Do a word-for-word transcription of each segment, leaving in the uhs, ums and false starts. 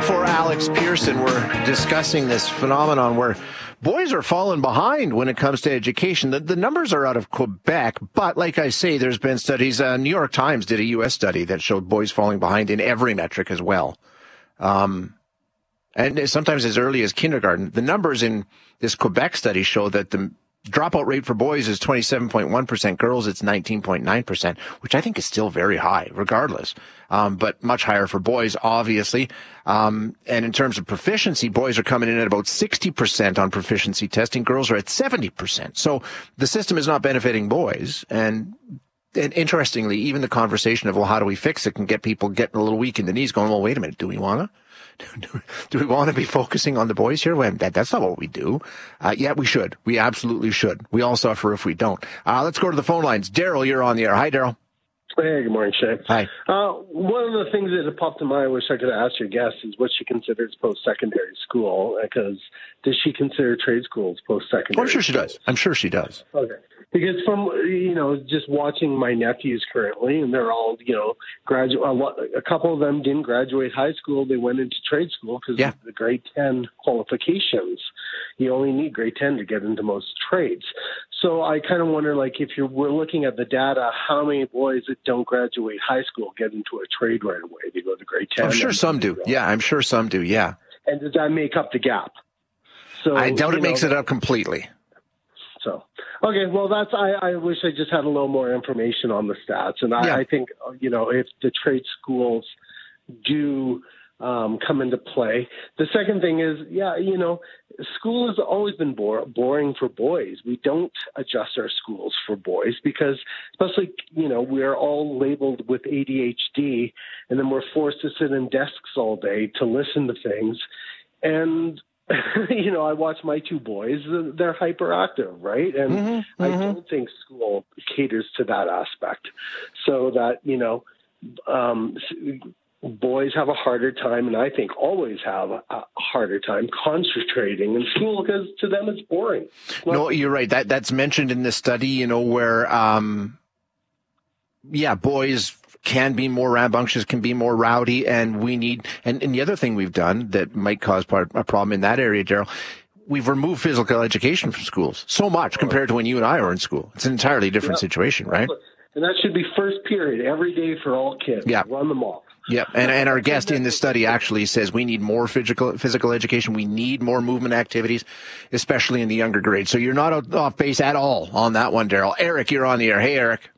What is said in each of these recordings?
before Alex Pearson, we're discussing this phenomenon where boys are falling behind when it comes to education. The, the numbers are out of Quebec, but like I say, there's been studies. Uh, New York Times did a U S study that showed boys falling behind in every metric as well. Um, and sometimes as early as kindergarten. The numbers in this Quebec study show that the dropout rate for boys is twenty-seven point one percent. Girls, it's nineteen point nine percent, which I think is still very high, regardless. Um, but much higher for boys, obviously. Um, and in terms of proficiency, boys are coming in at about sixty percent on proficiency testing. Girls are at seventy percent. So the system is not benefiting boys. And, and interestingly, even the conversation of, well, how do we fix it, can get people getting a little weak in the knees going, well, wait a minute, do we want to? Do, do we want to be focusing on the boys here? Well, that, that's not what we do. Uh, yeah, we should. We absolutely should. We all suffer if we don't. Uh, let's go to the phone lines. Daryl, you're on the air. Hi, Daryl. Hey, good morning, Shane. Hi. Uh, one of the things that popped in my mind, I wish I could ask your guest, is what she considers post-secondary school, because does she consider trade schools post-secondary? Oh, I'm sure she does. I'm sure she does. Okay. Because from, you know, just watching my nephews currently, and they're all, you know, graduate. A, lot, a couple of them didn't graduate high school. They went into trade school because yeah. of the grade ten qualifications. You only need grade ten to get into most trades. So I kind of wonder, like, if you're we're looking at the data, how many boys that don't graduate high school get into a trade right away? They go to grade ten. I'm sure some do. Yeah, I'm sure some do. Yeah. And does that make up the gap? So I doubt it know, makes it up completely. So, okay, well, that's, I, I wish I just had a little more information on the stats. And I, yeah. I think, you know, if the trade schools do um, come into play. The second thing is, yeah, you know, school has always been bore- boring for boys. We don't adjust our schools for boys because, especially, you know, we're all labeled with A D H D, and then we're forced to sit in desks all day to listen to things. And you know, I watch my two boys, they're hyperactive, right? And mm-hmm, I mm-hmm. don't think school caters to that aspect. So that, you know, um, boys have a harder time, and I think always have a harder time concentrating in school because to them it's boring. It's not- no, you're right. That That's mentioned in the study, you know, where, um, yeah, boys can be more rambunctious, can be more rowdy, and we need, and, and the other thing we've done that might cause part, a problem in that area, Daryl, we've removed physical education from schools so much compared to when you and I were in school. It's an entirely different yeah. situation, right? And that should be first period every day for all kids. Yeah. Run them off. Yeah, and, and our guest in this study actually says we need more physical physical education. We need more movement activities, especially in the younger grades. So you're not off base at all on that one, Daryl. Eric, you're on the air. Hey, Eric.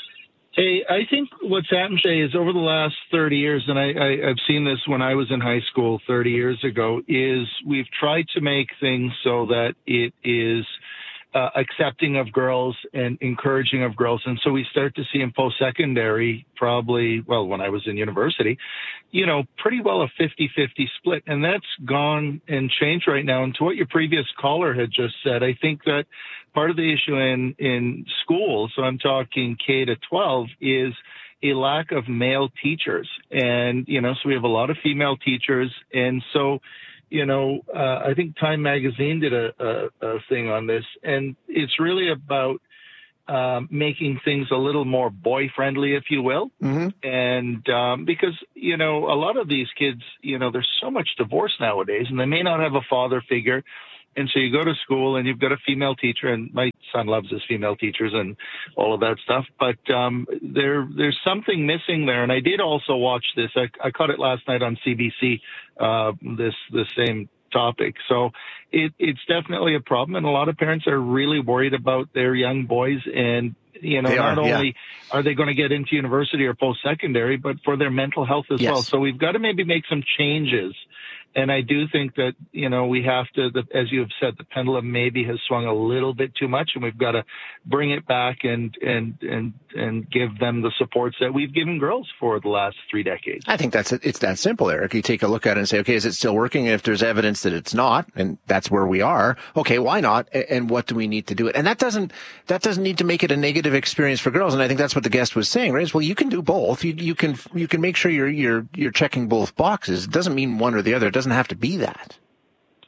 Hey, I think what's happened, Shay, is over the last thirty years, and I, I, I've seen this when I was in high school thirty years ago, is we've tried to make things so that it is uh, accepting of girls and encouraging of girls. And so we start to see in post-secondary, probably, well, when I was in university, you know, pretty well a fifty-fifty split. And that's gone and changed right now. And to what your previous caller had just said, I think that part of the issue in, in schools, so I'm talking K to twelve, is a lack of male teachers. And, you know, so we have a lot of female teachers. And so, you know, uh, I think Time Magazine did a, a, a thing on this, and it's really about um, making things a little more boy-friendly, if you will. Mm-hmm. And um, because, you know, a lot of these kids, you know, there's so much divorce nowadays, and they may not have a father figure. And so you go to school and you've got a female teacher, and my son loves his female teachers and all of that stuff. But um, there, there's something missing there. And I did also watch this. I, I caught it last night on C B C, uh, this the same topic. So it, it's definitely a problem. And a lot of parents are really worried about their young boys. And, you know, they not are, only yeah. are they going to get into university or post-secondary, but for their mental health as yes. well. So we've got to maybe make some changes. And I do think that, you know, we have to, the, as you have said, the pendulum maybe has swung a little bit too much, and we've got to bring it back and and and and give them the supports that we've given girls for the last three decades. I think that's it. It's that simple, Eric. You take a look at it and say, okay, is it still working? And if there's evidence that it's not, and that's where we are, okay, why not? And what do we need to do it? And that doesn't that doesn't need to make it a negative experience for girls. And I think that's what the guest was saying, right? Is, well, you can do both. You you can you can make sure you're you're you're checking both boxes. It doesn't mean one or the other. It doesn't have to be that.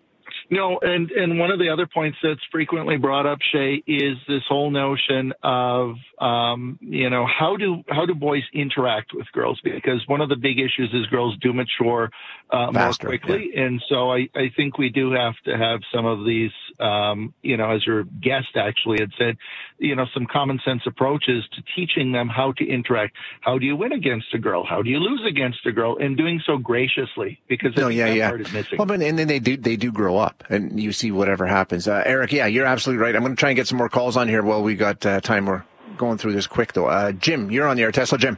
No, and, and one of the other points that's frequently brought up, Shay, is this whole notion of, um, you know, how do how do boys interact with girls? Because one of the big issues is girls do mature uh, Faster, more quickly. Yeah. And so I, I think we do have to have some of these, um, you know, as your guest actually had said, you know, some common sense approaches to teaching them how to interact. How do you win against a girl? How do you lose against a girl? And doing so graciously, because no, I think yeah, that yeah. part is missing. Well, but, and then they do they do grow up. And you see whatever happens. Uh, Eric, yeah, you're absolutely right. I'm going to try and get some more calls on here while we got uh, time. We're going through this quick, though. Uh, Jim, you're on the air. Tesla Jim.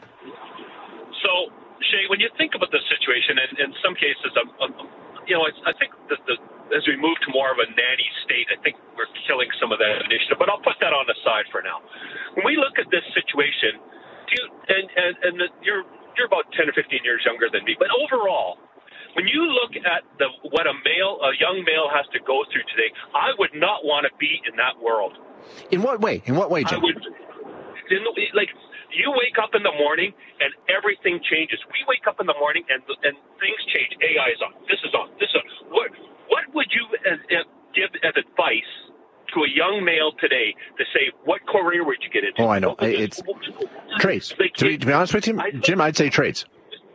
So, Shay, when you think about the situation, and in some cases, um, um, you know, it's, I think that the, as we move to more of a nanny state, I think we're killing some of that initiative. But I'll put that on the side for now. When we look at this situation, do you, and, and, and the, you're, you're about ten or fifteen years younger than me, but overall, when you look at the what a male, a young male has to go through today, I would not want to be in that world. In what way? In what way, Jim? I would, in the, like, you wake up in the morning and everything changes. We wake up in the morning and and things change. A I is on. This is on. This is on. What what would you as, as, give as advice to a young male today to say, what career would you get into? Oh, I know. It's trades. Like, to, be, to be honest with you, Jim, I'd say trades.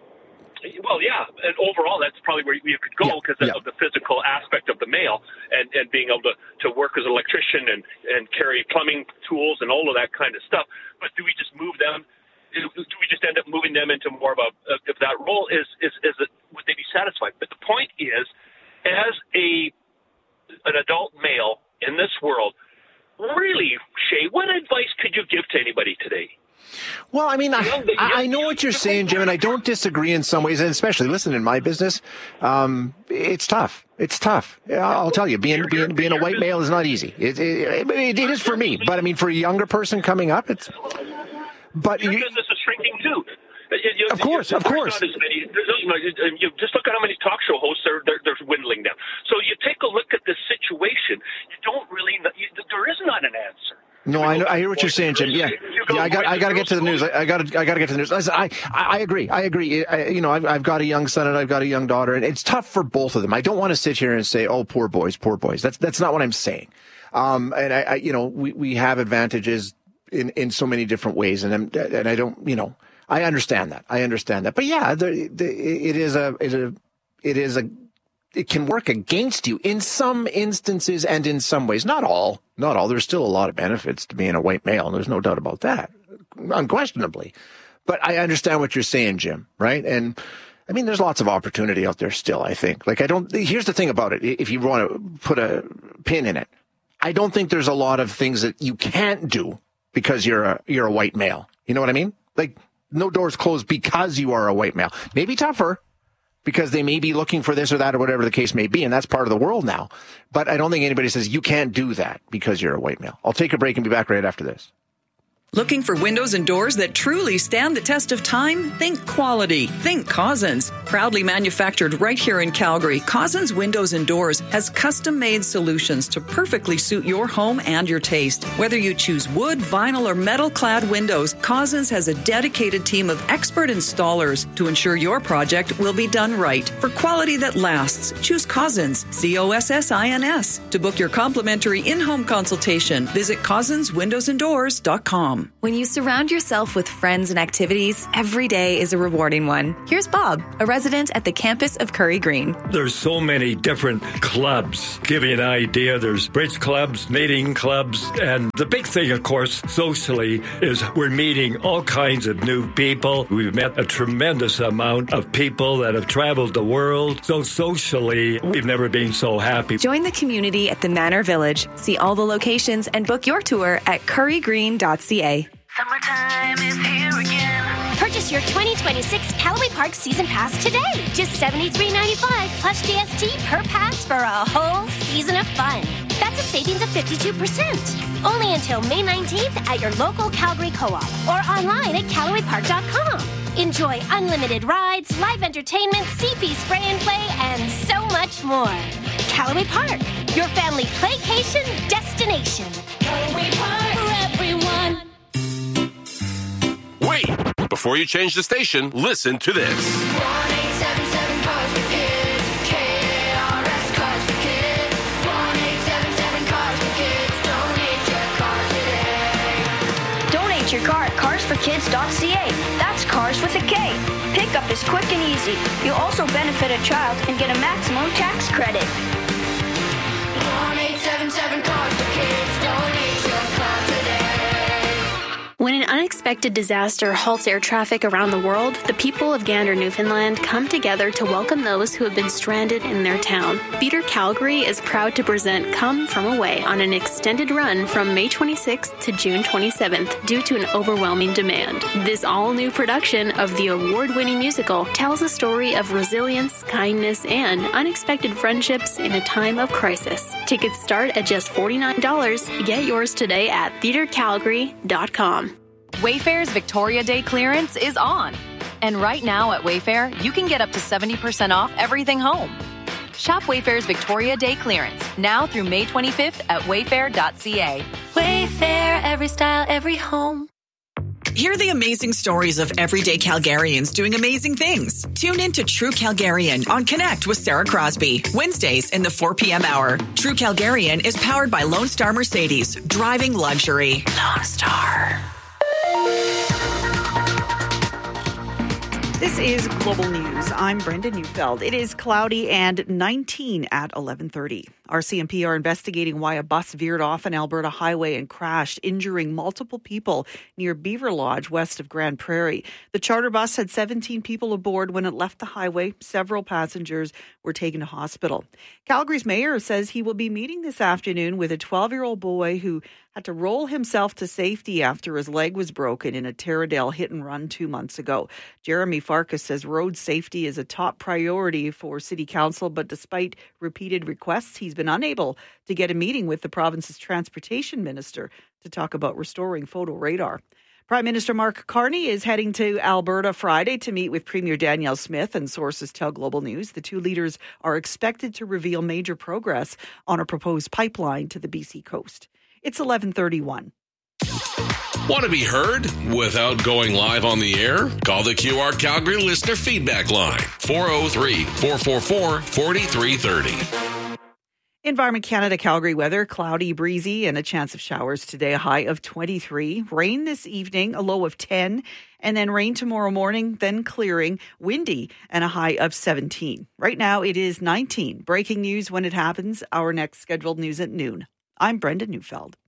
Well, yeah, and overall, that's probably where you could go because yeah, yeah. of the physical aspect of the male and, and being able to, to work as an electrician and, and carry plumbing tools and all of that kind of stuff. But do we just move them? Do we just end up moving them into more of a, if that role is, is, is it, would they be satisfied? But the point is, as a an adult male in this world, really, Shay, what advice could you give to anybody today? Well, I mean, I, I know what you're saying, Jim, and I don't disagree in some ways, and especially, listen, in my business, um, it's tough. It's tough. I'll tell you, being being being a white male is not easy. It, it, it, it is for me, but I mean, for a younger person coming up, it's. But your you, business is shrinking too. You, of course, of course. Many, you just look at how many talk show hosts are they're, they're dwindling down. So you take a look at this situation. You don't really. You, there is not an answer. No, I know, I hear what you're saying, Jim. Yeah, yeah. I got, I got to get to the news. I got to, I got to get to the news. Listen, I, I agree. I agree. I, you know, I've, I've got a young son and I've got a young daughter, and it's tough for both of them. I don't want to sit here and say, "Oh, poor boys, poor boys." That's, that's not what I'm saying. Um, and I, I, you know, we, we have advantages in, in so many different ways, and I'm, and I don't, you know, I understand that. I understand that. But yeah, the, the, it is a, it is a, it is a. It can work against you in some instances and in some ways. Not all, not all. There's still a lot of benefits to being a white male, and there's no doubt about that, unquestionably. But I understand what you're saying, Jim, right? And I mean, there's lots of opportunity out there still, I think. Like, I don't, here's the thing about it. If you want to put a pin in it, I don't think there's a lot of things that you can't do because you're a, you're a white male. You know what I mean? Like, no doors closed because you are a white male. Maybe tougher, because they may be looking for this or that or whatever the case may be, and that's part of the world now. But I don't think anybody says you can't do that because you're a white male. I'll take a break and be back right after this. Looking for windows and doors that truly stand the test of time? Think quality. Think Cousins. Proudly manufactured right here in Calgary, Cousins Windows and Doors has custom-made solutions to perfectly suit your home and your taste. Whether you choose wood, vinyl, or metal-clad windows, Cousins has a dedicated team of expert installers to ensure your project will be done right. For quality that lasts, choose Cousins, C O S S I N S. To book your complimentary in-home consultation, visit cousins windows and doors dot com. When you surround yourself with friends and activities, every day is a rewarding one. Here's Bob, a resident at the campus of Curry Green. There's so many different clubs. Give you an idea, there's bridge clubs, knitting clubs, and the big thing, of course, socially, is we're meeting all kinds of new people. We've met a tremendous amount of people that have traveled the world. So socially, we've never been so happy. Join the community at the Manor Village. See all the locations and book your tour at curry green dot c a. Summertime is here again. Purchase your twenty twenty-six Callaway Park Season Pass today. Just seventy-three ninety-five plus G S T per pass for a whole season of fun. That's a savings of fifty-two percent. Only until May nineteenth at your local Calgary Co-op or online at callaway park dot com. Enjoy unlimited rides, live entertainment, C P spray and play, and so much more. Callaway Park, your family playcation destination. Callaway Park for everyone. Wait! Before you change the station, listen to this. one eight seven seven Cars for Kids, K A R S Cars for Kids. Get your car at cars for kids dot c a. That's cars with a K. Pickup is quick and easy. You'll also benefit a child and get a maximum tax credit. one eight seven seven cars for kids. Donate your car today. When an unexpected disaster halts air traffic around the world, the people of Gander, Newfoundland come together to welcome those who have been stranded in their town. Theatre Calgary is proud to present Come From Away on an extended run from May twenty-sixth to June twenty-seventh due to an overwhelming demand. This all-new production of the award-winning musical tells a story of resilience, kindness, and unexpected friendships in a time of crisis. Tickets start at just forty-nine dollars. Get yours today at theatre calgary dot com. Wayfair's Victoria Day clearance is on. And right now at Wayfair, you can get up to seventy percent off everything home. Shop Wayfair's Victoria Day clearance now through May twenty-fifth at wayfair dot c a. Wayfair, every style, every home. Hear the amazing stories of everyday Calgarians doing amazing things. Tune in to True Calgarian on Connect with Sarah Crosby, Wednesdays in the four p.m. hour. True Calgarian is powered by Lone Star Mercedes, driving luxury. Lone Star. This is Global News. I'm Brenda Neufeld. It is cloudy and nineteen at eleven thirty. R C M P are investigating why a bus veered off an Alberta highway and crashed, injuring multiple people near Beaver Lodge, west of Grand Prairie. The charter bus had seventeen people aboard when it left the highway. Several passengers were taken to hospital. Calgary's mayor says he will be meeting this afternoon with a twelve-year-old boy who had to roll himself to safety after his leg was broken in a Taradale hit and run two months ago. Jeremy Farkas says road safety is a top priority for City Council, but despite repeated requests, he's been unable to get a meeting with the province's transportation minister to talk about restoring photo radar. Prime Minister Mark Carney is heading to Alberta Friday to meet with Premier Danielle Smith, and sources tell Global News the two leaders are expected to reveal major progress on a proposed pipeline to the B C coast. It's eleven thirty-one. Want to be heard without going live on the air? Call the Q R Calgary listener feedback line, four oh three, four four four, four three three oh. Environment Canada Calgary weather, cloudy, breezy, and a chance of showers today, a high of twenty-three. Rain this evening, a low of ten, and then rain tomorrow morning, then clearing, windy, and a high of seventeen. Right now, it is nineteen. Breaking news when it happens. Our next scheduled news at noon. I'm Brenda Neufeld.